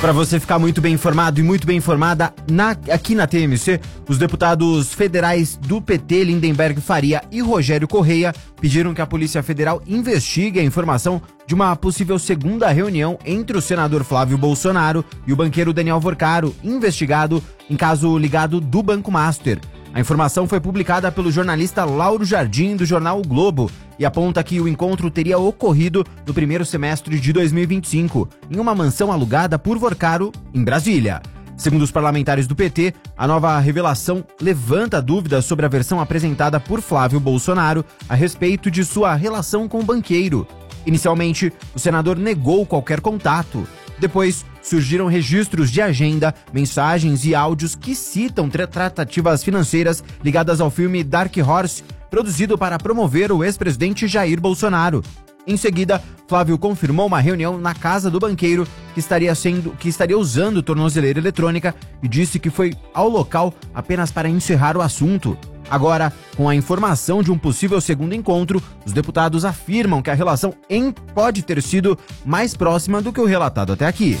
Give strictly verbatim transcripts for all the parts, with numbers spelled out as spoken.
Para você ficar muito bem informado e muito bem informada, na, aqui na T M C, os deputados federais do P T, Lindenberg Faria e Rogério Correia, pediram que a Polícia Federal investigue a informação de uma possível segunda reunião entre o senador Flávio Bolsonaro e o banqueiro Daniel Vorcaro, investigado em caso ligado do Banco Master. A informação foi publicada pelo jornalista Lauro Jardim, do jornal O Globo, e aponta que o encontro teria ocorrido no primeiro semestre de dois mil e vinte e cinco, em uma mansão alugada por Vorcaro, em Brasília. Segundo os parlamentares do P T, a nova revelação levanta dúvidas sobre a versão apresentada por Flávio Bolsonaro a respeito de sua relação com o banqueiro. Inicialmente, o senador negou qualquer contato. Depois, surgiram registros de agenda, mensagens e áudios que citam tra- tratativas financeiras ligadas ao filme Dark Horse, produzido para promover o ex-presidente Jair Bolsonaro. Em seguida, Flávio confirmou uma reunião na casa do banqueiro que estaria, sendo, que estaria usando tornozeleira eletrônica e disse que foi ao local apenas para encerrar o assunto. Agora, com a informação de um possível segundo encontro, os deputados afirmam que a relação em pode ter sido mais próxima do que o relatado até aqui.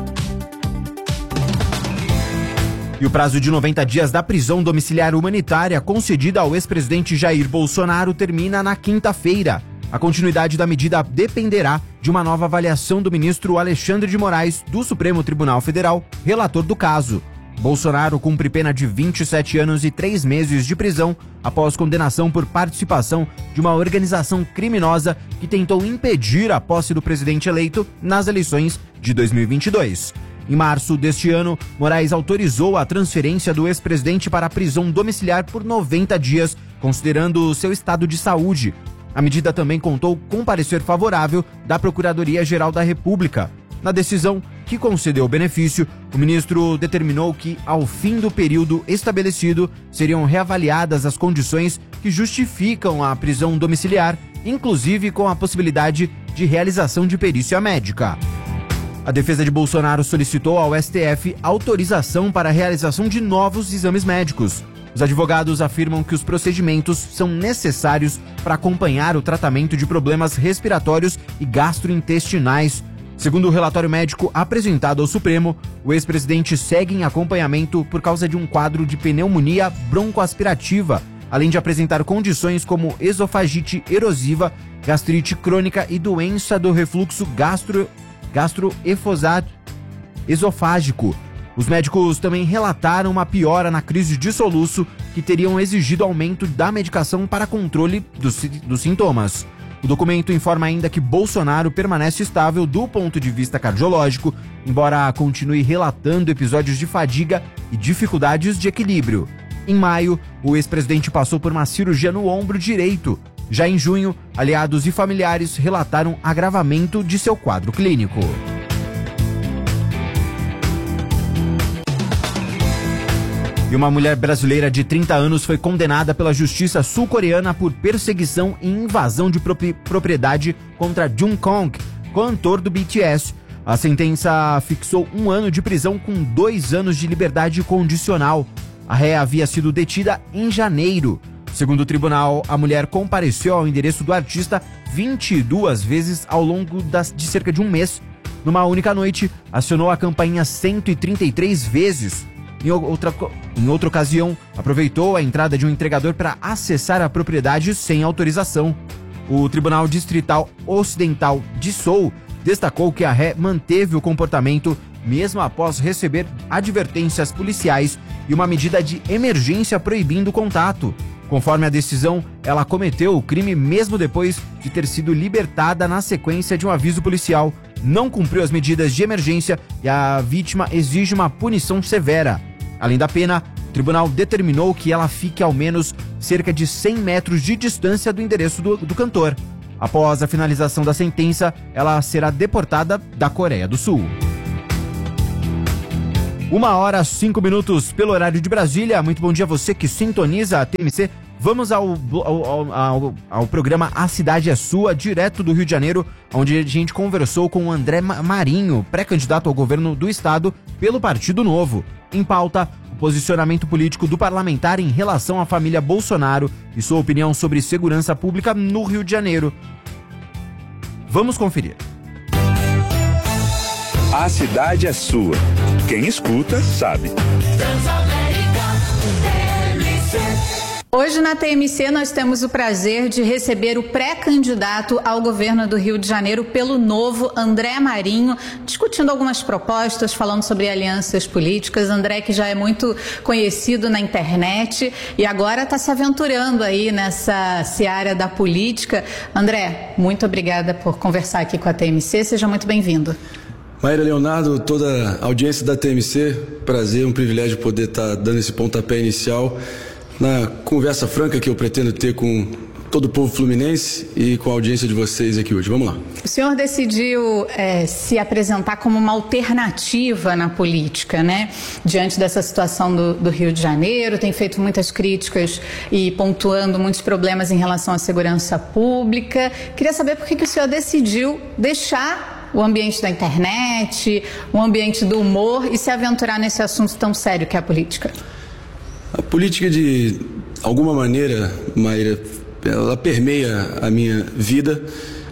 E o prazo de noventa dias da prisão domiciliar humanitária concedida ao ex-presidente Jair Bolsonaro termina na quinta-feira. A continuidade da medida dependerá de uma nova avaliação do ministro Alexandre de Moraes, do Supremo Tribunal Federal, relator do caso. Bolsonaro cumpre pena de vinte e sete anos e três meses de prisão após condenação por participação de uma organização criminosa que tentou impedir a posse do presidente eleito nas eleições de dois mil e vinte e dois. Em março deste ano, Moraes autorizou a transferência do ex-presidente para a prisão domiciliar por noventa dias, considerando seu estado de saúde. A medida também contou com parecer favorável da Procuradoria-Geral da República. Na decisão que concedeu o benefício, o ministro determinou que, ao fim do período estabelecido, seriam reavaliadas as condições que justificam a prisão domiciliar, inclusive com a possibilidade de realização de perícia médica. A defesa de Bolsonaro solicitou ao S T F autorização para a realização de novos exames médicos. Os advogados afirmam que os procedimentos são necessários para acompanhar o tratamento de problemas respiratórios e gastrointestinais. Segundo o relatório médico apresentado ao Supremo, o ex-presidente segue em acompanhamento por causa de um quadro de pneumonia broncoaspirativa, além de apresentar condições como esofagite erosiva, gastrite crônica e doença do refluxo gastro, gastroesofágico. Os médicos também relataram uma piora na crise de soluço que teriam exigido aumento da medicação para controle dos, dos sintomas. O documento informa ainda que Bolsonaro permanece estável do ponto de vista cardiológico, embora continue relatando episódios de fadiga e dificuldades de equilíbrio. Em maio, o ex-presidente passou por uma cirurgia no ombro direito. Já em junho, aliados e familiares relataram agravamento de seu quadro clínico. E uma mulher brasileira de trinta anos foi condenada pela justiça sul-coreana por perseguição e invasão de propriedade contra Jungkook, cantor do B T S. A sentença fixou um ano de prisão com dois anos de liberdade condicional. A réia havia sido detida em janeiro. Segundo o tribunal, a mulher compareceu ao endereço do artista vinte e duas vezes ao longo das, de cerca de um mês. Numa única noite, acionou a campainha cento e trinta e três vezes. Em outra, em outra ocasião, aproveitou a entrada de um entregador para acessar a propriedade sem autorização. O Tribunal Distrital Ocidental de Seul destacou que a ré manteve o comportamento mesmo após receber advertências policiais e uma medida de emergência proibindo o contato. Conforme a decisão, ela cometeu o crime mesmo depois de ter sido libertada na sequência de um aviso policial. Não cumpriu as medidas de emergência e a vítima exige uma punição severa. Além da pena, o tribunal determinou que ela fique ao menos cerca de cem metros de distância do endereço do, do cantor. Após a finalização da sentença, ela será deportada da Coreia do Sul. Uma hora, cinco minutos pelo horário de Brasília. Muito bom dia a você que sintoniza a T M C. Vamos ao, ao, ao, ao programa A Cidade é Sua, direto do Rio de Janeiro, onde a gente conversou com o André Marinho, pré-candidato ao governo do estado pelo Partido Novo. Em pauta, o posicionamento político do parlamentar em relação à família Bolsonaro e sua opinião sobre segurança pública no Rio de Janeiro. Vamos conferir. A cidade é sua. Quem escuta, sabe. Hoje na T M C nós temos o prazer de receber o pré-candidato ao governo do Rio de Janeiro pelo Novo, André Marinho, discutindo algumas propostas, falando sobre alianças políticas. André, que já é muito conhecido na internet e agora está se aventurando aí nessa seara da política. André, muito obrigada por conversar aqui com a T M C, seja muito bem-vindo. Maíra, Leonardo, toda a audiência da T M C, prazer, um privilégio poder estar dando esse pontapé inicial na conversa franca que eu pretendo ter com todo o povo fluminense e com a audiência de vocês aqui hoje. Vamos lá. O senhor decidiu é, se apresentar como uma alternativa na política, né? Diante dessa situação do, do Rio de Janeiro, tem feito muitas críticas e pontuando muitos problemas em relação à segurança pública. Queria saber por que, que o senhor decidiu deixar o ambiente da internet, o ambiente do humor e se aventurar nesse assunto tão sério que é a política. A política, de alguma maneira, Maíra, ela permeia a minha vida.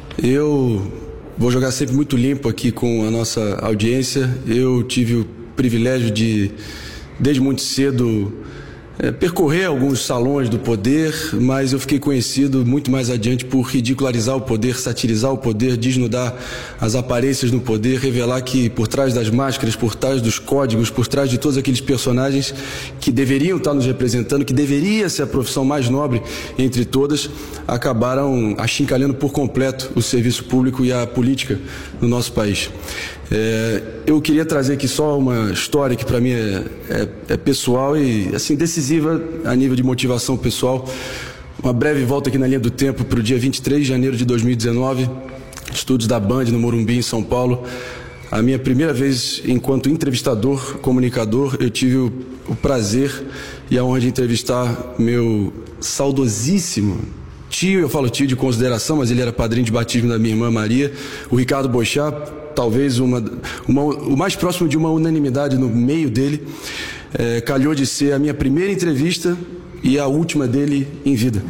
Eu vou jogar sempre muito limpo aqui com a nossa audiência. Eu tive o privilégio de, desde muito cedo, é, percorrer alguns salões do poder, mas eu fiquei conhecido muito mais adiante por ridicularizar o poder, satirizar o poder, desnudar as aparências no poder, revelar que por trás das máscaras, por trás dos códigos, por trás de todos aqueles personagens que deveriam estar nos representando, que deveria ser a profissão mais nobre entre todas, acabaram achincalhando por completo o serviço público e a política no nosso país. É, eu queria trazer aqui só uma história que para mim é, é, é pessoal e assim decisiva a nível de motivação pessoal. Uma breve volta aqui na linha do tempo para o dia vinte e três de janeiro de dois mil e dezenove, estúdios da Band no Morumbi, em São Paulo. A minha primeira vez enquanto entrevistador, comunicador, eu tive o, o prazer e a honra de entrevistar meu saudosíssimo tio, eu falo tio de consideração, mas ele era padrinho de batismo da minha irmã Maria, o Ricardo Boechat, talvez uma, uma, o mais próximo de uma unanimidade no meio dele. É, calhou de ser a minha primeira entrevista e a última dele em vida.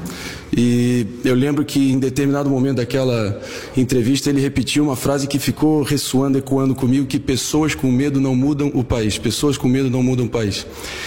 E eu lembro que em determinado momento daquela entrevista ele repetiu uma frase que ficou ressoando, ecoando comigo, que pessoas com medo não mudam o país, pessoas com medo não mudam o país.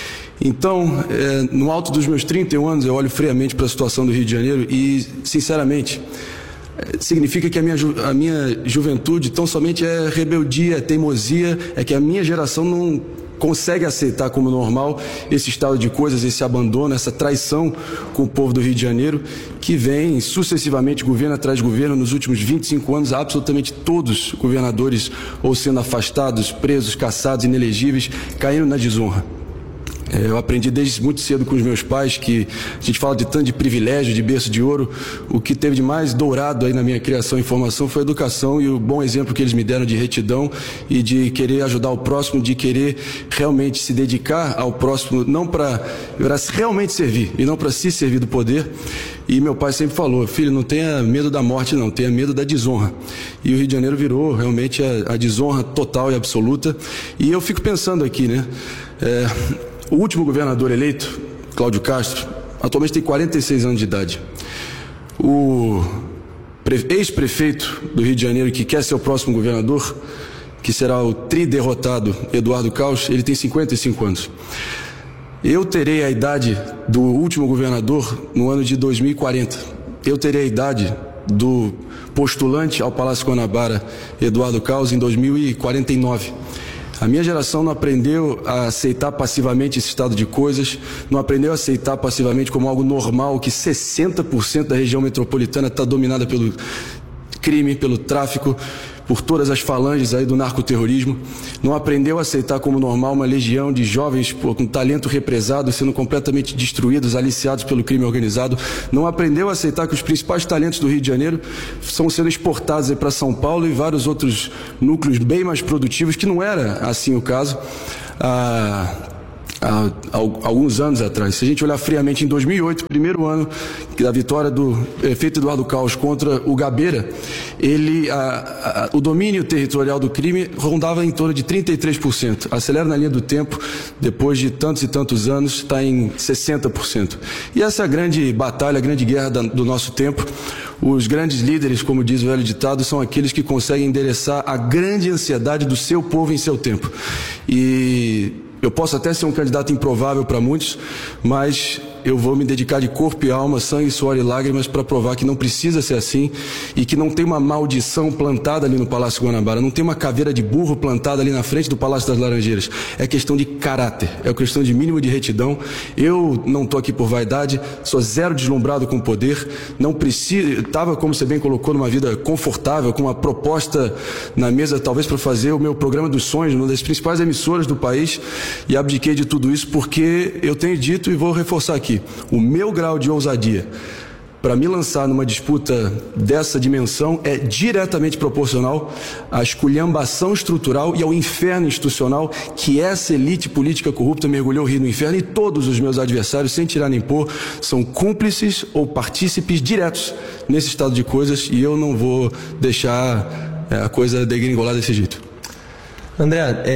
Então, é, no alto dos meus trinta e um anos, eu olho friamente para a situação do Rio de Janeiro e, sinceramente, significa que a minha, ju a minha juventude tão somente é rebeldia, é teimosia, é que a minha geração não consegue aceitar como normal esse estado de coisas, esse abandono, essa traição com o povo do Rio de Janeiro, que vem sucessivamente, governo atrás de governo, nos últimos vinte e cinco anos, absolutamente todos governadores ou sendo afastados, presos, caçados, inelegíveis, caindo na desonra. Eu aprendi desde muito cedo com os meus pais que a gente fala de tanto de privilégio, de berço de ouro. O que teve de mais dourado aí na minha criação e formação foi a educação e o bom exemplo que eles me deram de retidão e de querer ajudar o próximo, de querer realmente se dedicar ao próximo, não para realmente servir e não para se servir do poder. E meu pai sempre falou: filho, não tenha medo da morte não, tenha medo da desonra. E o Rio de Janeiro virou realmente a, a desonra total e absoluta. E eu fico pensando aqui, né? É, O último governador eleito, Cláudio Castro, atualmente tem quarenta e seis anos de idade. O ex-prefeito do Rio de Janeiro, que quer ser o próximo governador, que será o tri-derrotado Eduardo Caos, ele tem cinquenta e cinco anos. Eu terei a idade do último governador no ano de dois mil e quarenta. Eu terei a idade do postulante ao Palácio Guanabara, Eduardo Caos, em dois mil e quarenta e nove. A minha geração não aprendeu a aceitar passivamente esse estado de coisas, não aprendeu a aceitar passivamente como algo normal que sessenta por cento da região metropolitana está dominada pelo crime, pelo tráfico, por todas as falanges aí do narcoterrorismo. Não aprendeu a aceitar como normal uma legião de jovens pô, com talento represado sendo completamente destruídos, aliciados pelo crime organizado. Não aprendeu a aceitar que os principais talentos do Rio de Janeiro estão sendo exportados para São Paulo e vários outros núcleos bem mais produtivos, que não era assim o caso. Ah, há, há alguns anos atrás. Se a gente olhar friamente em dois mil e oito, primeiro ano da vitória do prefeito Eduardo Caos contra o Gabeira, ele, a, a, o domínio territorial do crime rondava em torno de trinta e três por cento. Acelera na linha do tempo, depois de tantos e tantos anos, está em sessenta por cento. E essa é a grande batalha, a grande guerra da, do nosso tempo. Os grandes líderes, como diz o velho ditado, são aqueles que conseguem endereçar a grande ansiedade do seu povo em seu tempo. E eu posso até ser um candidato improvável para muitos, mas eu vou me dedicar de corpo e alma, sangue, suor e lágrimas para provar que não precisa ser assim e que não tem uma maldição plantada ali no Palácio Guanabara, não tem uma caveira de burro plantada ali na frente do Palácio das Laranjeiras. É questão de caráter, é questão de mínimo de retidão. Eu não estou aqui por vaidade, sou zero deslumbrado com o poder, não preciso, estava, como você bem colocou, numa vida confortável, com uma proposta na mesa, talvez para fazer o meu programa dos sonhos, uma das principais emissoras do país, e abdiquei de tudo isso porque eu tenho dito e vou reforçar aqui, o meu grau de ousadia para me lançar numa disputa dessa dimensão é diretamente proporcional à esculhambação estrutural e ao inferno institucional que essa elite política corrupta mergulhou o Rio no inferno, e todos os meus adversários, sem tirar nem pôr, são cúmplices ou partícipes diretos nesse estado de coisas, e eu não vou deixar é, a coisa degringolar desse jeito. André,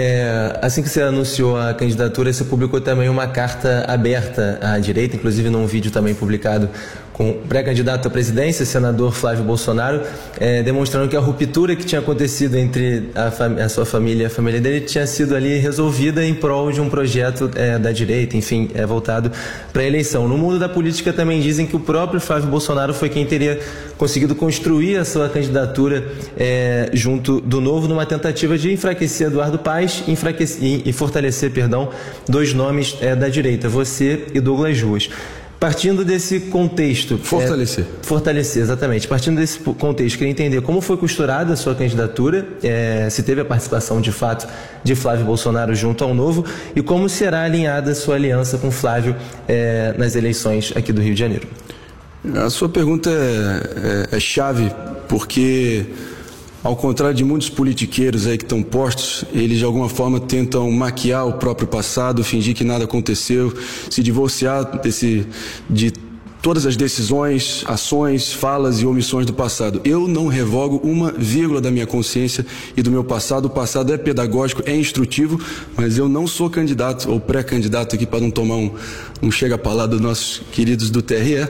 é, assim que você anunciou a candidatura, você publicou também uma carta aberta à direita, inclusive num vídeo também publicado com o pré-candidato à presidência, senador Flávio Bolsonaro, é, demonstrando que a ruptura que tinha acontecido entre a, fam- a sua família e a família dele tinha sido ali resolvida em prol de um projeto é, da direita, enfim, é, voltado para a eleição. No mundo da política também dizem que o próprio Flávio Bolsonaro foi quem teria conseguido construir a sua candidatura é, junto do Novo, numa tentativa de enfraquecer Eduardo Paes enfraquecer, e fortalecer, perdão, dois nomes é, da direita, você e Douglas Ruas. Partindo desse contexto... Fortalecer. É, fortalecer, exatamente. Partindo desse contexto, queria entender como foi costurada a sua candidatura, é, se teve a participação, de fato, de Flávio Bolsonaro junto ao Novo, e como será alinhada a sua aliança com Flávio é, nas eleições aqui do Rio de Janeiro. A sua pergunta é, é, é chave, porque... Ao contrário de muitos politiqueiros aí que estão postos, eles de alguma forma tentam maquiar o próprio passado, fingir que nada aconteceu, se divorciar desse, de todas as decisões, ações, falas e omissões do passado. Eu não revogo uma vírgula da minha consciência e do meu passado. O passado é pedagógico, é instrutivo, mas eu não sou candidato ou pré-candidato aqui para não tomar um, um chega-pra-lá dos nossos queridos do T R E.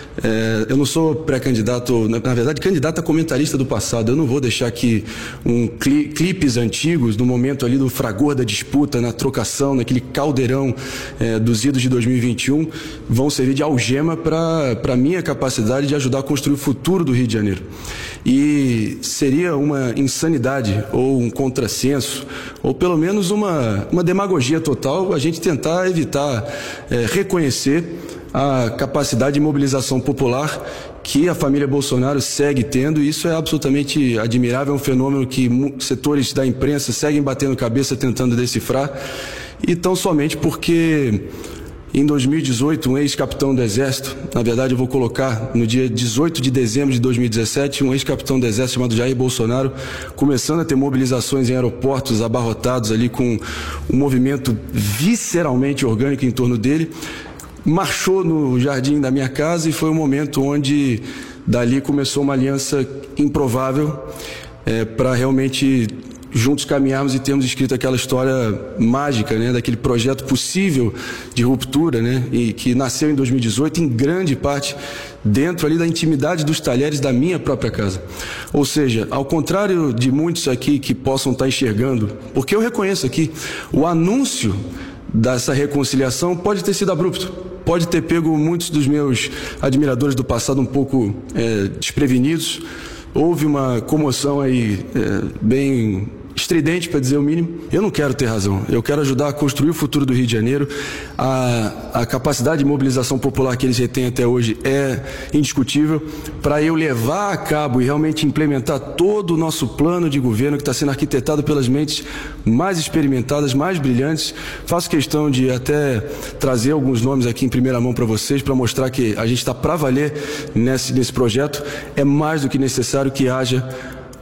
É, eu não sou pré-candidato, na, na verdade, candidato a comentarista do passado. Eu não vou deixar que um cli, clipes antigos, no momento ali do fragor da disputa, na trocação, naquele caldeirão é, dos idos de dois mil e vinte e um, vão servir de algema para a minha capacidade de ajudar a construir o futuro do Rio de Janeiro. E seria uma insanidade ou um contrassenso, ou pelo menos uma, uma demagogia total, a gente tentar evitar é, reconhecer a capacidade de mobilização popular que a família Bolsonaro segue tendo, e isso é absolutamente admirável, é um fenômeno que setores da imprensa seguem batendo cabeça tentando decifrar, e tão somente porque em dois mil e dezoito um ex-capitão do Exército, na verdade eu vou colocar no dia dezoito de dezembro de dois mil e dezessete, um ex-capitão do Exército chamado Jair Bolsonaro, começando a ter mobilizações em aeroportos abarrotados ali com um movimento visceralmente orgânico em torno dele, marchou no jardim da minha casa, e foi um momento onde dali começou uma aliança improvável é, para realmente juntos caminharmos e termos escrito aquela história mágica, né, daquele projeto possível de ruptura, né, e que nasceu em dois mil e dezoito em grande parte dentro ali da intimidade dos talheres da minha própria casa. Ou seja, ao contrário de muitos aqui que possam estar enxergando, porque eu reconheço aqui, o anúncio dessa reconciliação pode ter sido abrupto, pode ter pego muitos dos meus admiradores do passado um pouco é, desprevenidos. Houve uma comoção aí é, bem estridente, para dizer o mínimo. Eu não quero ter razão, eu quero ajudar a construir o futuro do Rio de Janeiro. A, a capacidade de mobilização popular que eles retêm até hoje é indiscutível. Para eu levar a cabo e realmente implementar todo o nosso plano de governo, que está sendo arquitetado pelas mentes mais experimentadas, mais brilhantes, faço questão de até trazer alguns nomes aqui em primeira mão para vocês, para mostrar que a gente está para valer nesse, nesse projeto. É mais do que necessário que haja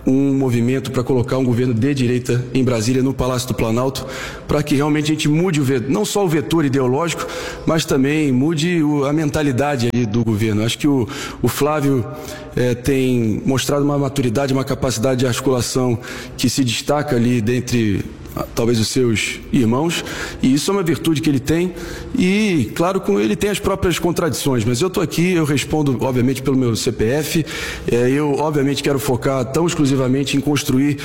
um movimento para colocar um governo de direita em Brasília, no Palácio do Planalto, para que realmente a gente mude o vetor, não só o vetor ideológico, mas também mude o, a mentalidade aí do governo. Acho que o, o Flávio é, tem mostrado uma maturidade, uma capacidade de articulação que se destaca ali dentre talvez os seus irmãos, e isso é uma virtude que ele tem, e claro, com ele tem as próprias contradições, mas eu estou aqui, eu respondo obviamente pelo meu C P F, é, eu obviamente quero focar tão exclusivamente em construir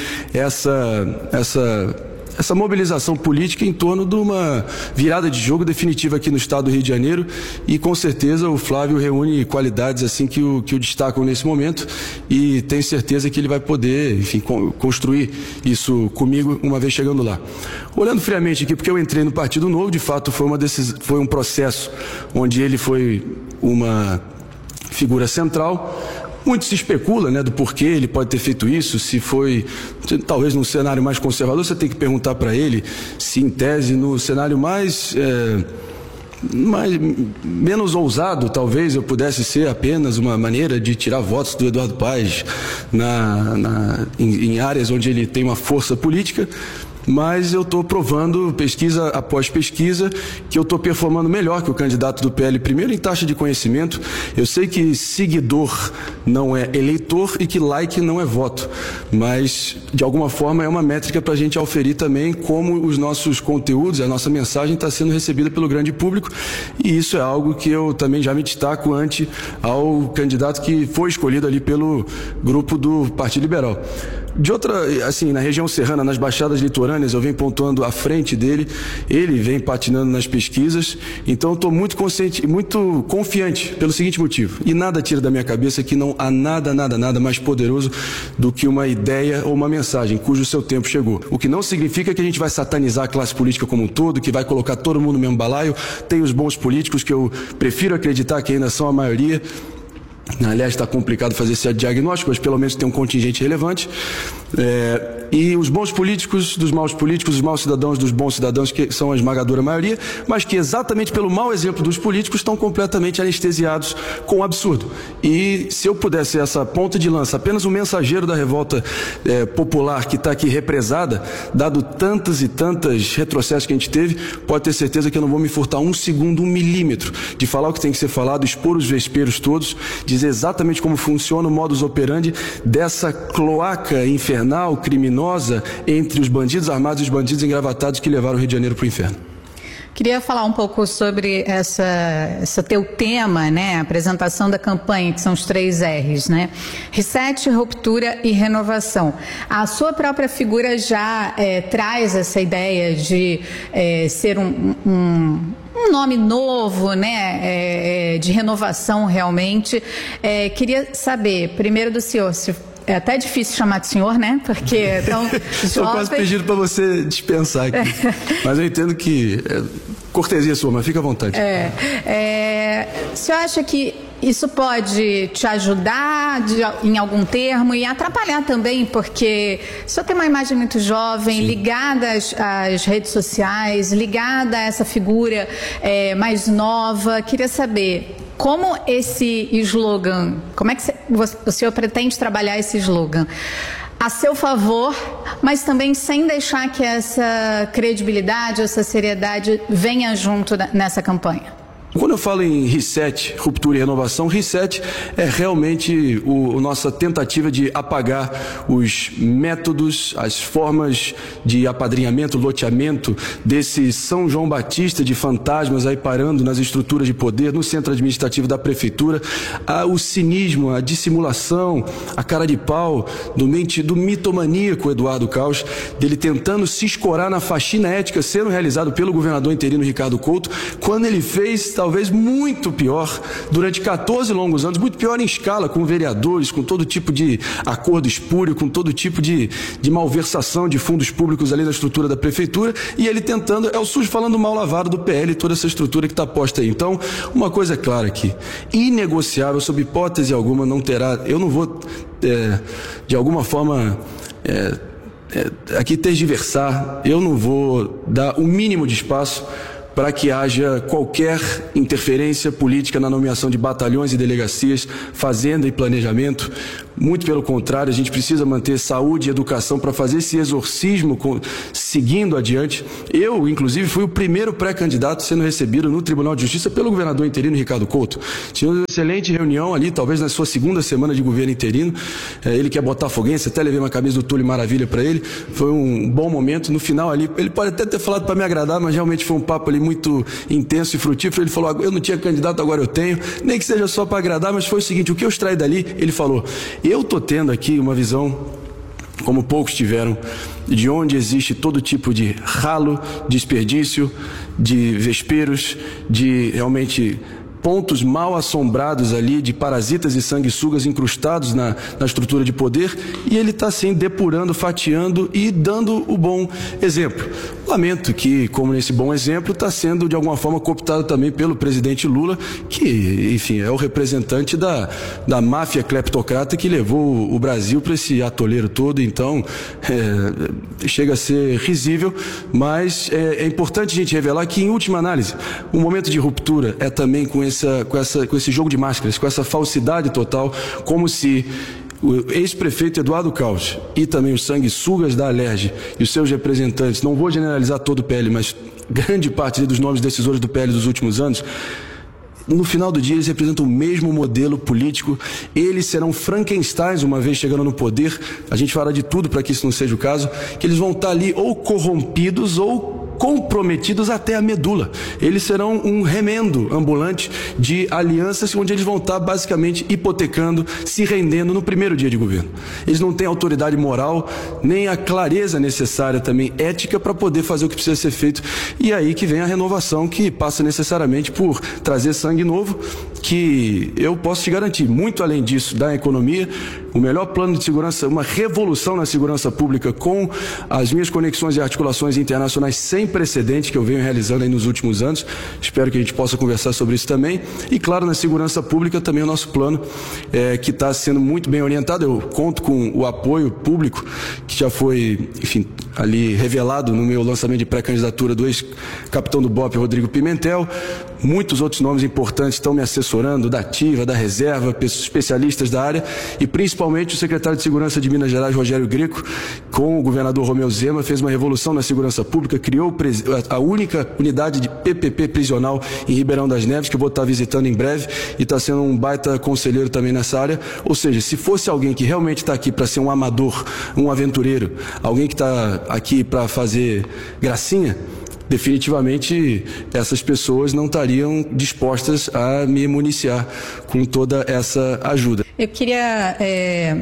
essa essa essa mobilização política em torno de uma virada de jogo definitiva aqui no estado do Rio de Janeiro, e com certeza o Flávio reúne qualidades assim que o, que o destacam nesse momento, e tenho certeza que ele vai poder, enfim, construir isso comigo uma vez chegando lá. Olhando friamente aqui, porque eu entrei no Partido Novo, de fato foi, uma decis... foi um processo onde ele foi uma figura central. Muito se especula, né, do porquê ele pode ter feito isso, se foi, talvez num cenário mais conservador, você tem que perguntar para ele se em tese no cenário mais, é, mais, menos ousado, talvez eu pudesse ser apenas uma maneira de tirar votos do Eduardo Paes na, na, em, em áreas onde ele tem uma força política. Mas eu estou provando, pesquisa após pesquisa, que eu estou performando melhor que o candidato do P L, primeiro em taxa de conhecimento. Eu sei que seguidor não é eleitor e que like não é voto, mas de alguma forma é uma métrica para a gente auferir também como os nossos conteúdos, a nossa mensagem está sendo recebida pelo grande público, e isso é algo que eu também já me destaco ante ao candidato que foi escolhido ali pelo grupo do Partido Liberal. De outra, assim, na região serrana, nas baixadas litorâneas, eu venho pontuando à frente dele, ele vem patinando nas pesquisas, então eu estou muito consciente, muito confiante pelo seguinte motivo, e nada tira da minha cabeça que não há nada, nada, nada mais poderoso do que uma ideia ou uma mensagem cujo seu tempo chegou. O que não significa que a gente vai satanizar a classe política como um todo, que vai colocar todo mundo no mesmo balaio. Tem os bons políticos que eu prefiro acreditar que ainda são a maioria. Aliás, está complicado fazer esse diagnóstico, mas pelo menos tem um contingente relevante. É, e os bons políticos dos maus políticos, os maus cidadãos dos bons cidadãos, que são a esmagadora maioria, mas que exatamente pelo mau exemplo dos políticos estão completamente anestesiados com o absurdo. E se eu pudesse ser essa ponta de lança, apenas um mensageiro da revolta é, popular que está aqui represada, dado tantas e tantas retrocessos que a gente teve, pode ter certeza que eu não vou me furtar um segundo, um milímetro de falar o que tem que ser falado, expor os vesperos todos, dizer exatamente como funciona o modus operandi dessa cloaca infernal, criminosa, entre os bandidos armados e os bandidos engravatados que levaram o Rio de Janeiro para o inferno. Queria falar um pouco sobre essa, essa teu tema, né? A apresentação da campanha, que são os três R's, né? Reset, ruptura e renovação. A sua própria figura já é, traz essa ideia de é, ser um, um um nome novo, né, é, de renovação realmente. É, queria saber, primeiro do senhor, se é até difícil chamar de senhor, né, porque é tão jovem. Estou quase pedindo para você dispensar aqui, mas eu entendo que é cortesia sua, mas fica à vontade. É, é, o senhor acha que isso pode te ajudar de, em algum termo e atrapalhar também, porque o senhor tem uma imagem muito jovem, sim, ligada às, às redes sociais, ligada a essa figura é, mais nova. Queria saber como esse slogan, como é que você, o senhor pretende trabalhar esse slogan a seu favor, mas também sem deixar que essa credibilidade, essa seriedade venha junto nessa campanha? Quando eu falo em reset, ruptura e renovação, reset é realmente o, a nossa tentativa de apagar os métodos, as formas de apadrinhamento, loteamento desse São João Batista de fantasmas aí parando nas estruturas de poder, no centro administrativo da prefeitura, a, o cinismo, a dissimulação, a cara de pau do, mente, do mitomaníaco Eduardo Caos, dele tentando se escorar na faxina ética sendo realizado pelo governador interino Ricardo Couto, quando ele fez talvez muito pior, durante quatorze longos anos, muito pior em escala, com vereadores, com todo tipo de acordo espúrio, com todo tipo de, de malversação de fundos públicos ali na estrutura da prefeitura, e ele tentando, é o sujo falando mal lavado do P L, toda essa estrutura que está posta aí. Então, uma coisa é clara aqui, inegociável, sob hipótese alguma, não terá, eu não vou, é, de alguma forma, é, é, aqui tergiversar, eu não vou dar o mínimo de espaço para que haja qualquer interferência política na nomeação de batalhões e delegacias, fazenda e planejamento. Muito pelo contrário, a gente precisa manter saúde e educação para fazer esse exorcismo com, seguindo adiante. Eu, inclusive, fui o primeiro pré-candidato sendo recebido no Tribunal de Justiça pelo governador interino Ricardo Couto. Tinha uma excelente reunião ali, talvez na sua segunda semana de governo interino. É, ele que é botafoguense, até levei uma camisa do Túlio Maravilha para ele. Foi um bom momento. No final ali, ele pode até ter falado para me agradar, mas realmente foi um papo ali muito intenso e frutífero. Ele falou, eu não tinha candidato, agora eu tenho. Nem que seja só para agradar, mas foi o seguinte, o que eu extraí dali, ele falou, eu estou tendo aqui uma visão, como poucos tiveram, de onde existe todo tipo de ralo, desperdício, de vesperos, de realmente pontos mal assombrados ali, de parasitas e sanguessugas incrustados na, na estrutura de poder, e ele está assim depurando, fatiando e dando o bom exemplo. Lamento que, como nesse bom exemplo, está sendo de alguma forma cooptado também pelo presidente Lula, que, enfim, é o representante da, da máfia cleptocrata que levou o Brasil para esse atoleiro todo. Então, é, chega a ser risível, mas é, é importante a gente revelar que, em última análise, o momento de ruptura é também com essa, com essa, com esse jogo de máscaras, com essa falsidade total, como se o ex-prefeito Eduardo Caos e também os sanguessugas da Alerj e os seus representantes, não vou generalizar todo o P L, mas grande parte dos nomes decisores do P L dos últimos anos, no final do dia eles representam o mesmo modelo político, eles serão Frankensteins uma vez chegando no poder, a gente fará de tudo para que isso não seja o caso, que eles vão estar ali ou corrompidos ou comprometidos até a medula. Eles serão um remendo ambulante de alianças onde eles vão estar basicamente hipotecando, se rendendo no primeiro dia de governo. Eles não têm autoridade moral, nem a clareza necessária também ética para poder fazer o que precisa ser feito. E aí que vem a renovação, que passa necessariamente por trazer sangue novo, que eu posso te garantir, muito além disso, da economia, o melhor plano de segurança, uma revolução na segurança pública com as minhas conexões e articulações internacionais sem precedente que eu venho realizando aí nos últimos anos. Espero que a gente possa conversar sobre isso também. E claro, na segurança pública também o nosso plano é, que está sendo muito bem orientado. Eu conto com o apoio público que já foi, enfim, ali revelado no meu lançamento de pré-candidatura do ex-capitão do B O P, Rodrigo Pimentel. Muitos outros nomes importantes estão me assessorando, da ativa, da reserva, especialistas da área, e principalmente o secretário de Segurança de Minas Gerais, Rogério Greco, com o governador Romeu Zema, fez uma revolução na segurança pública, criou a única unidade de P P P prisional em Ribeirão das Neves, que eu vou estar visitando em breve, e está sendo um baita conselheiro também nessa área. Ou seja, se fosse alguém que realmente está aqui para ser um amador, um aventureiro, alguém que está aqui para fazer gracinha, definitivamente essas pessoas não estariam dispostas a me municiar com toda essa ajuda. Eu queria é,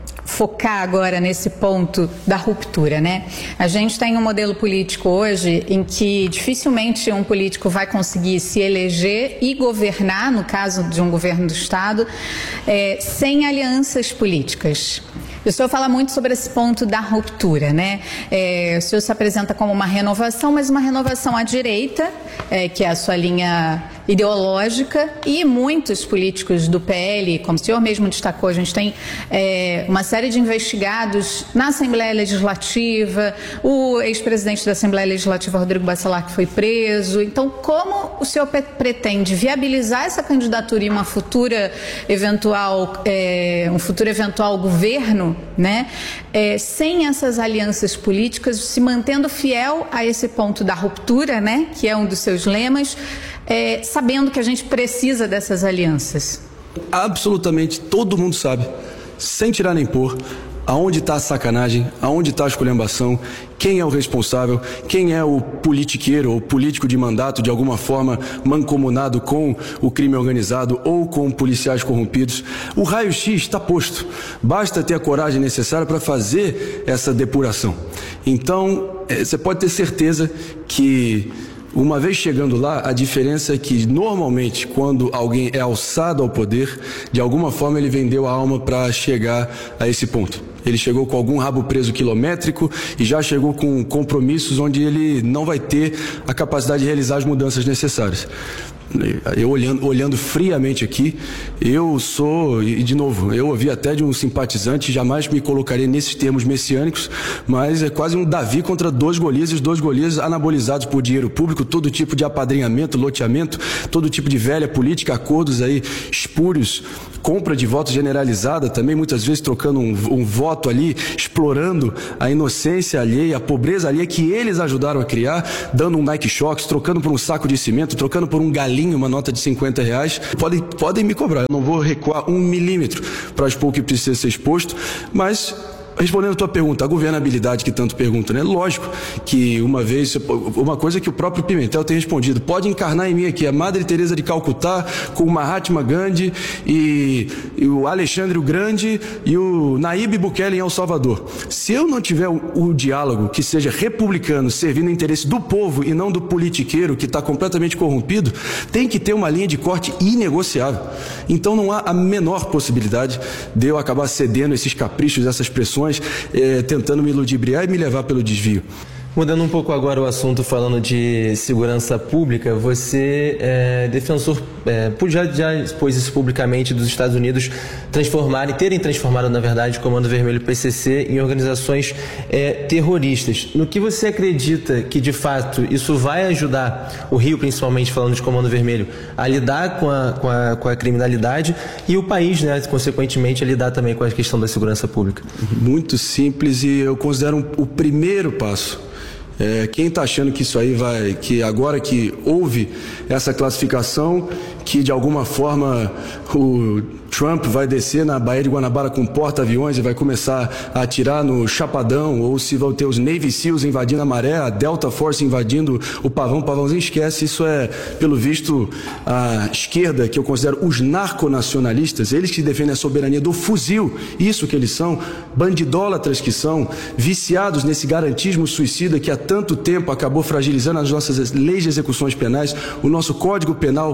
focar agora nesse ponto da ruptura, né? A gente tem um modelo político hoje em que dificilmente um político vai conseguir se eleger e governar, no caso de um governo do Estado, é, sem alianças políticas. O senhor fala muito sobre esse ponto da ruptura, né? É, o senhor se apresenta como uma renovação, mas uma renovação à direita, é, que é a sua linha ideológica, e muitos políticos do P L, como o senhor mesmo destacou, a gente tem é, uma série de investigados na Assembleia Legislativa, o ex-presidente da Assembleia Legislativa, Rodrigo Bacelar, que foi preso. Então, como o senhor pretende viabilizar essa candidatura e uma futura eventual, é, um futuro eventual governo, né, é, sem essas alianças políticas, se mantendo fiel a esse ponto da ruptura, né, que é um dos seus lemas, é, sabendo que a gente precisa dessas alianças? Absolutamente todo mundo sabe, sem tirar nem pôr, aonde está a sacanagem, aonde está a esculhambação, quem é o responsável, quem é o politiqueiro ou político de mandato, de alguma forma mancomunado com o crime organizado ou com policiais corrompidos. O raio-x está posto, basta ter a coragem necessária para fazer essa depuração. Então, você pode ter certeza que, uma vez chegando lá, a diferença é que, normalmente, quando alguém é alçado ao poder, de alguma forma ele vendeu a alma para chegar a esse ponto. Ele chegou com algum rabo preso quilométrico e já chegou com compromissos onde ele não vai ter a capacidade de realizar as mudanças necessárias. eu olhando, olhando friamente aqui, eu sou, e de novo, eu ouvi até de um simpatizante, jamais me colocaria nesses termos messiânicos, mas é quase um Davi contra dois Golias, e os dois Golias anabolizados por dinheiro público, todo tipo de apadrinhamento, loteamento, todo tipo de velha política, acordos aí espúrios, compra de voto generalizada, também muitas vezes trocando um, um voto ali, explorando a inocência alheia, a pobreza alheia que eles ajudaram a criar, dando um Nike Shox, trocando por um saco de cimento, trocando por um galinho, uma nota de cinquenta reais. Podem, podem me cobrar, eu não vou recuar um milímetro para expor o que precisa ser exposto, mas... Respondendo a tua pergunta, a governabilidade que tanto pergunta, né? Lógico que uma vez, uma coisa que o próprio Pimentel tem respondido, pode encarnar em mim aqui a Madre Teresa de Calcutá com o Mahatma Gandhi e, e o Alexandre o Grande e o Nayib Bukele em El Salvador. Se eu não tiver o, o diálogo que seja republicano, servindo o interesse do povo e não do politiqueiro que está completamente corrompido, tem que ter uma linha de corte inegociável. Então não há a menor possibilidade de eu acabar cedendo esses caprichos, essas pressões, Eh, tentando me ludibriar e me levar pelo desvio. Mudando um pouco agora o assunto, falando de segurança pública, você é defensor, é, já, já expôs isso publicamente, dos Estados Unidos transformarem, terem transformado, na verdade, o Comando Vermelho P C C em organizações é, terroristas. No que você acredita que, de fato, isso vai ajudar o Rio, principalmente falando de Comando Vermelho, a lidar com a, com a, com a criminalidade e o país, né, consequentemente, a lidar também com a questão da segurança pública? Muito simples, e eu considero um, o primeiro passo. É, quem está achando que isso aí vai, que agora que houve essa classificação, que de alguma forma o Trump vai descer na Baía de Guanabara com porta-aviões e vai começar a atirar no Chapadão, ou se vão ter os Navy Seals invadindo a Maré, a Delta Force invadindo o Pavão, o Pavãozinho, esquece, isso é, pelo visto, a esquerda, que eu considero os narconacionalistas, eles que defendem a soberania do fuzil, isso que eles são, bandidólatras que são, viciados nesse garantismo suicida que há tanto tempo acabou fragilizando as nossas leis de execuções penais, o nosso Código Penal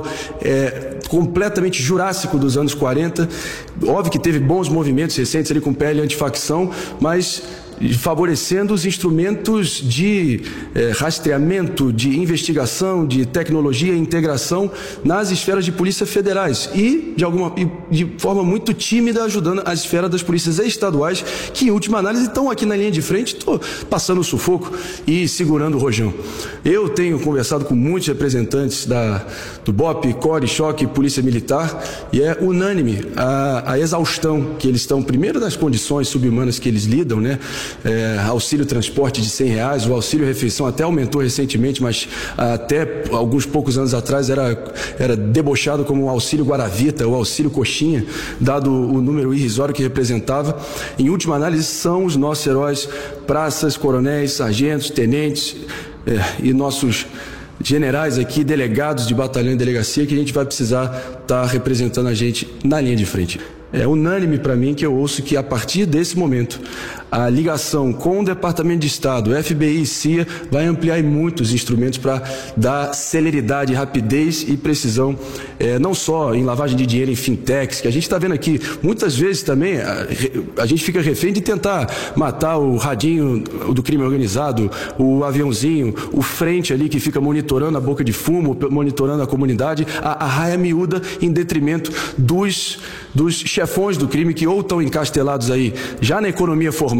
é completamente jurássico dos anos quarenta. Óbvio que teve bons movimentos recentes ali com P L antifacção, mas favorecendo os instrumentos de eh, rastreamento, de investigação, de tecnologia e integração nas esferas de polícia federais e, de alguma de forma muito tímida, ajudando a esfera das polícias estaduais, que, em última análise, estão aqui na linha de frente, estou passando o sufoco e segurando o rojão. Eu tenho conversado com muitos representantes da, do B O P, Core, Choque, Polícia Militar, e é unânime a, a exaustão que eles estão, primeiro, das condições subhumanas que eles lidam, né? É, auxílio transporte de cem reais, o auxílio refeição até aumentou recentemente, mas até alguns poucos anos atrás era, era debochado como o auxílio Guaravita, o auxílio Coxinha, dado o número irrisório que representava. Em última análise, são os nossos heróis, praças, coronéis, sargentos, tenentes é, e nossos generais aqui, delegados de batalhão e delegacia, que a gente vai precisar estar representando a gente na linha de frente. É unânime para mim que eu ouço que, a partir desse momento, a ligação com o Departamento de Estado, F B I e C I A, vai ampliar muitos instrumentos para dar celeridade, rapidez e precisão, é, não só em lavagem de dinheiro, em fintechs, que a gente está vendo aqui, muitas vezes também a, a gente fica refém de tentar matar o radinho do crime organizado, o aviãozinho, o frente ali que fica monitorando a boca de fumo, monitorando a comunidade, a, a raia miúda, em detrimento dos, dos chefões do crime, que ou estão encastelados aí já na economia formal,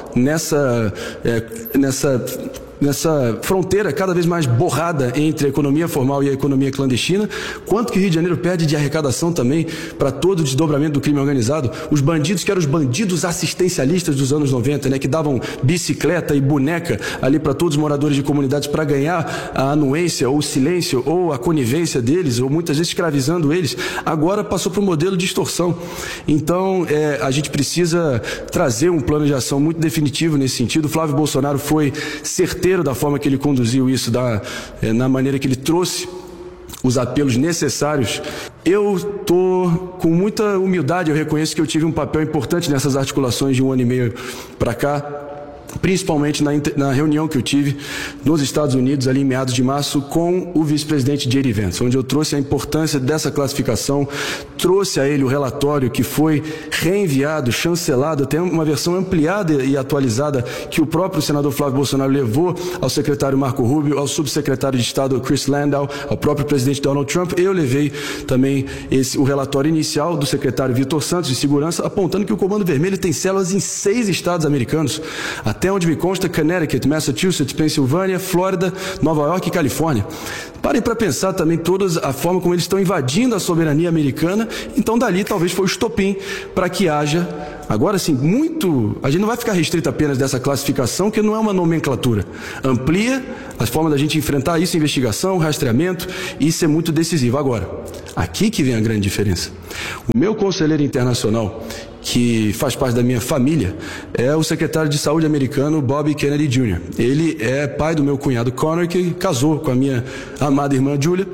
nessa, é, nessa, nessa fronteira cada vez mais borrada entre a economia formal e a economia clandestina. Quanto que o Rio de Janeiro perde de arrecadação também para todo o desdobramento do crime organizado? Os bandidos que eram os bandidos assistencialistas dos anos noventa, né, que davam bicicleta e boneca ali para todos os moradores de comunidades para ganhar a anuência ou o silêncio ou a conivência deles, ou muitas vezes escravizando eles, agora passou para um modelo de extorsão. Então é, a gente precisa trazer um plano de ação muito definitivo nesse sentido. O Flávio Bolsonaro foi certeiro da forma que ele conduziu isso, da, é, na maneira que ele trouxe os apelos necessários. Eu estou com muita humildade, eu reconheço que eu tive um papel importante nessas articulações de um ano e meio para cá, principalmente na, na reunião que eu tive nos Estados Unidos, ali em meados de março, com o vice-presidente J D Vance, onde eu trouxe a importância dessa classificação, trouxe a ele o relatório que foi reenviado, chancelado, até uma versão ampliada e atualizada que o próprio senador Flávio Bolsonaro levou ao secretário Marco Rubio, ao subsecretário de Estado Chris Landau, ao próprio presidente Donald Trump. Eu levei também esse, o relatório inicial do secretário Vitor Santos de Segurança, apontando que o Comando Vermelho tem células em seis estados americanos, até onde me consta Connecticut, Massachusetts, Pensilvânia, Flórida, Nova York e Califórnia. Parem para pensar também toda a forma como eles estão invadindo a soberania americana, então dali talvez foi o estopim para que haja, agora sim, muito, a gente não vai ficar restrito apenas dessa classificação, que não é uma nomenclatura, amplia as formas da gente enfrentar isso, investigação, rastreamento, e isso é muito decisivo. Agora, aqui que vem a grande diferença. O meu conselheiro internacional, que faz parte da minha família, é o secretário de saúde americano Bob Kennedy Júnior Ele é pai do meu cunhado Connor, que casou com a minha amada irmã Julia,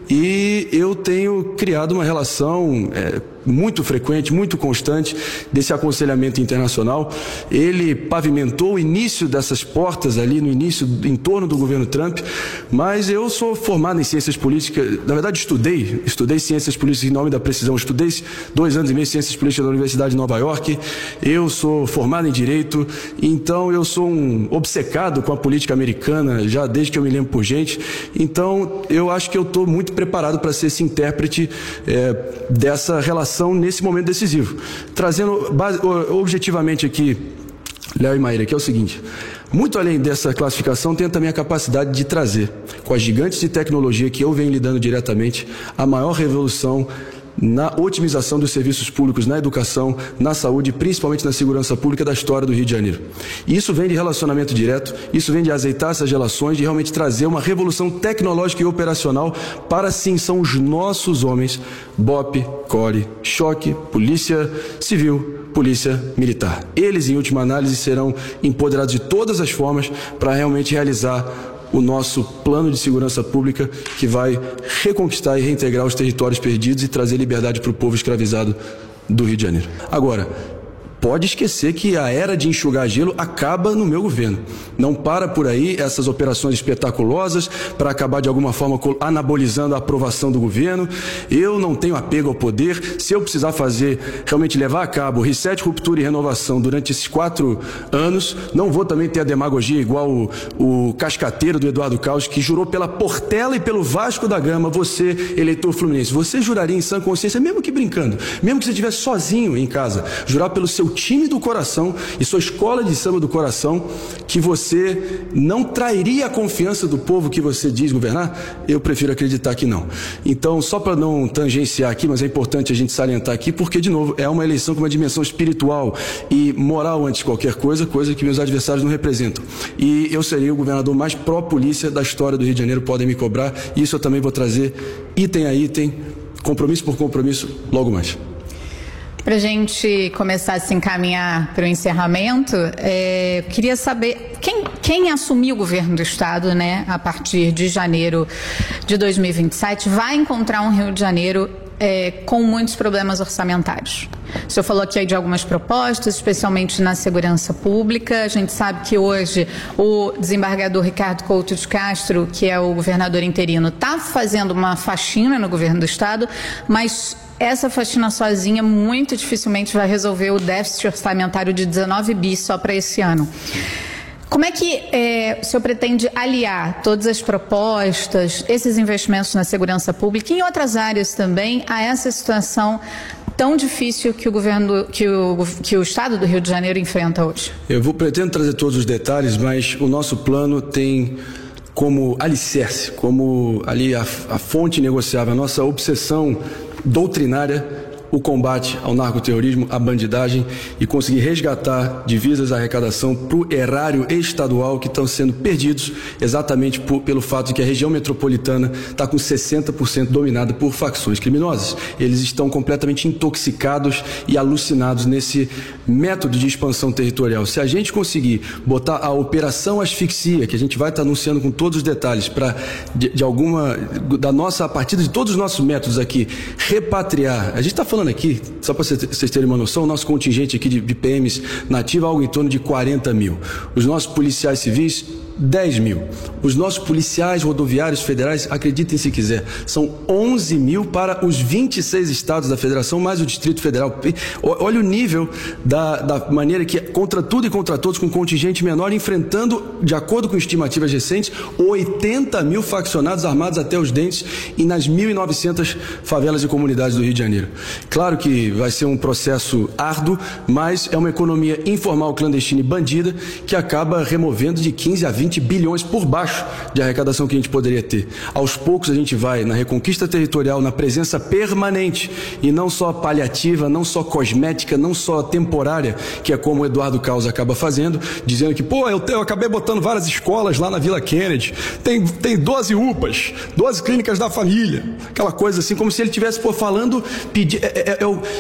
e eu tenho criado uma relação é, muito frequente, muito constante desse aconselhamento internacional. Ele pavimentou o início dessas portas ali, no início, em torno do governo Trump, mas eu sou formado em ciências políticas, na verdade estudei, estudei ciências políticas em nome da precisão, estudei dois anos e meio ciências políticas da Universidade de Nova York, eu sou formado em Direito, então eu sou um obcecado com a política americana, já desde que eu me lembro por gente, então eu acho que eu estou muito preparado para ser esse intérprete é, dessa relação nesse momento decisivo. Trazendo base, objetivamente aqui, Léo e Maíra, que é o seguinte: muito além dessa classificação, tem também a capacidade de trazer, com as gigantes de tecnologia que eu venho lidando diretamente, a maior revolução na otimização dos serviços públicos, na educação, na saúde, principalmente na segurança pública da história do Rio de Janeiro. E isso vem de relacionamento direto, isso vem de azeitar essas relações, de realmente trazer uma revolução tecnológica e operacional para, sim, são os nossos homens, B O P, Core, Choque, Polícia Civil, Polícia Militar. Eles, em última análise, serão empoderados de todas as formas para realmente realizar o nosso plano de segurança pública, que vai reconquistar e reintegrar os territórios perdidos e trazer liberdade para o povo escravizado do Rio de Janeiro. Agora, pode esquecer que a era de enxugar gelo acaba no meu governo. Não para por aí essas operações espetaculosas para acabar de alguma forma anabolizando a aprovação do governo. Eu não tenho apego ao poder. Se eu precisar fazer, realmente levar a cabo reset, ruptura e renovação durante esses quatro anos, não vou também ter a demagogia igual o, o cascateiro do Eduardo Caos, que jurou pela Portela e pelo Vasco da Gama, você, eleitor fluminense, você juraria em sã consciência, mesmo que brincando, mesmo que você estivesse sozinho em casa, jurar pelo seu time do coração e sua escola de samba do coração, que você não trairia a confiança do povo que você diz governar? Eu prefiro acreditar que não. Então, só para não tangenciar aqui, mas é importante a gente salientar aqui, porque, de novo, é uma eleição com uma dimensão espiritual e moral antes de qualquer coisa, coisa que meus adversários não representam. E eu seria o governador mais pró-polícia da história do Rio de Janeiro, podem me cobrar, e isso eu também vou trazer item a item, compromisso por compromisso, logo mais. Para a gente começar a se encaminhar para o encerramento, é, eu queria saber quem, quem assumir o governo do Estado, né, a partir de janeiro de dois mil e vinte e sete, vai encontrar um Rio de Janeiro é, com muitos problemas orçamentários. O senhor falou aqui de algumas propostas, especialmente na segurança pública. A gente sabe que hoje o desembargador Ricardo Couto de Castro, que é o governador interino, está fazendo uma faxina no governo do Estado, mas essa faxina sozinha muito dificilmente vai resolver o déficit orçamentário de dezenove bi só para esse ano. Como é que é, o senhor pretende aliar todas as propostas, esses investimentos na segurança pública e em outras áreas também a essa situação tão difícil que o governo, que o, que o Estado do Rio de Janeiro enfrenta hoje? Eu vou pretendo trazer todos os detalhes, mas o nosso plano tem como alicerce, como ali a, a fonte negociável, a nossa obsessão doutrinária, o combate ao narcoterrorismo, à bandidagem e conseguir resgatar divisas à arrecadação para o erário estadual que estão sendo perdidos exatamente por, pelo fato de que a região metropolitana está com sessenta por cento dominada por facções criminosas. Eles estão completamente intoxicados e alucinados nesse método de expansão territorial. Se a gente conseguir botar a operação asfixia, que a gente vai estar anunciando com todos os detalhes, para de, de alguma, da nossa, a partir de todos os nossos métodos aqui, repatriar, a gente está falando falando aqui, só para vocês terem uma noção, o nosso contingente aqui de, de P Ms nativa é algo em torno de quarenta mil. Os nossos policiais civis, dez mil. Os nossos policiais rodoviários federais, acreditem se quiser, são onze mil para os vinte e seis estados da federação, mais o Distrito Federal. Olha o nível da, da maneira que, contra tudo e contra todos, com um contingente menor, enfrentando, de acordo com estimativas recentes, oitenta mil faccionados armados até os dentes e nas mil e novecentas favelas e comunidades do Rio de Janeiro. Claro que vai ser um processo árduo, mas é uma economia informal, clandestina e bandida que acaba removendo de quinze a vinte bilhões por baixo de arrecadação que a gente poderia ter. Aos poucos a gente vai na reconquista territorial, na presença permanente e não só paliativa, não só cosmética, não só temporária, que é como o Eduardo Caos acaba fazendo, dizendo que, pô, eu, te, eu acabei botando várias escolas lá na Vila Kennedy, tem, tem doze U P As, doze clínicas da família, aquela coisa assim, como se ele estivesse, pô, falando, pedir, é, é, é,